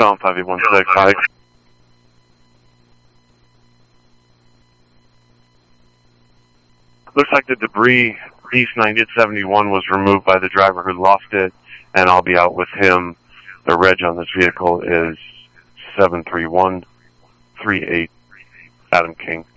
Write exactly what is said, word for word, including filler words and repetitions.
Tom five eight one six. Hi. Looks like the debris, East ninety-eight seventy-one, was removed by the driver who lost it, and I'll be out with him. The reg on this vehicle is seven three one three eight, Adam King.